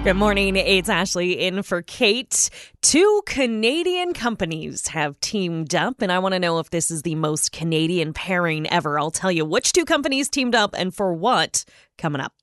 Good morning. It's Ashley in for Kate. Two Canadian companies have teamed up, and I want to know if this is the most Canadian pairing ever. I'll tell you which two companies teamed up and for what coming up.